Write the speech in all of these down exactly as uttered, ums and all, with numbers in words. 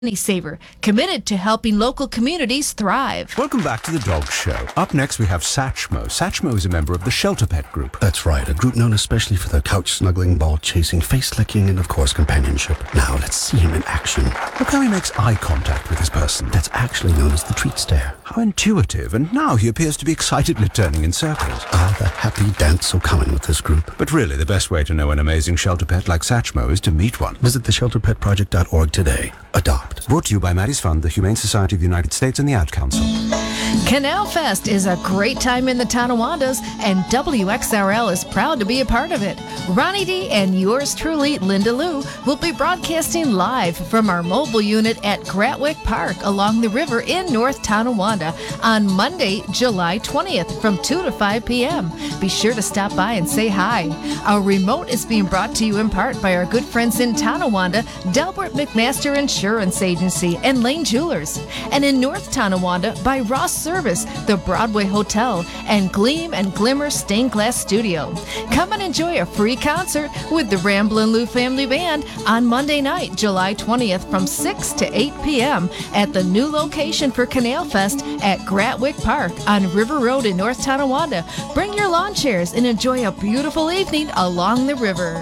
Money Saver, committed to helping local communities thrive. Welcome back to the Dog Show. Up next we have Satchmo. Satchmo is a member of the Shelter Pet Group. That's right, a group known especially for their couch snuggling, ball chasing, face licking, and of course companionship. Now let's see him in action. Look how he makes eye contact with his person. That's actually known as the treat stare. How intuitive, and now he appears to be excitedly turning in circles. Ah, the happy dance so common with this group. But really, the best way to know an amazing shelter pet like Satchmo is to meet one. Visit the shelter pet project dot org today. Adopt. Brought to you by Maddie's Fund, the Humane Society of the United States, and the Ad Council. Canal Fest is a great time in the Tonawandas, and W X R L is proud to be a part of it. Ronnie D and yours truly, Linda Lou, will be broadcasting live from our mobile unit at Gratwick Park along the river in North Tonawanda on Monday, July twentieth from two to five p.m. Be sure to stop by and say hi. Our remote is being brought to you in part by our good friends in Tonawanda, Delbert McMaster Insurance Agency and Lane Jewelers, and in North Tonawanda by Ross Service, the Broadway Hotel, and Gleam and Glimmer Stained Glass Studio. Come and enjoy a free concert with the Ramblin' Lou Family Band on Monday night, July twentieth from six to eight p.m. at the new location for Canal Fest at Gratwick Park on River Road in North Tonawanda. Bring your lawn chairs and enjoy a beautiful evening along the river.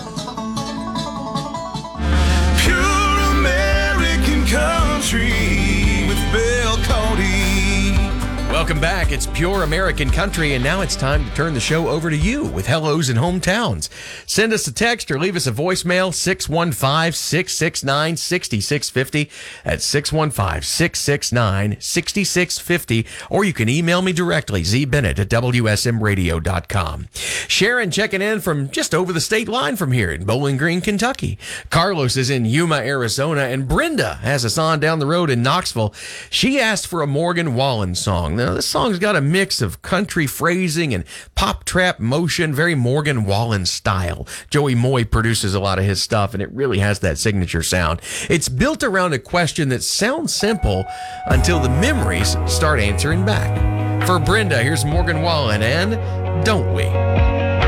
Pure American Country with Bill Cody. Welcome back. It's Pure American Country, and now it's time to turn the show over to you with hellos and hometowns. Send us a text or leave us a voicemail, six one five, six six nine, six six five zero. That's six one five, six six nine, six six five zero. Or you can email me directly, zbennett at w s m radio dot com. Sharon checking in from just over the state line from here in Bowling Green, Kentucky. Carlos is in Yuma, Arizona, and Brenda has us on down the road in Knoxville. She asked for a Morgan Wallen song. Now, this song's got a mix of country phrasing and pop trap motion, very Morgan Wallen style. Joey Moy produces a lot of his stuff, and it really has that signature sound. It's built around a question that sounds simple until the memories start answering back. For Brenda, here's Morgan Wallen and Don't We?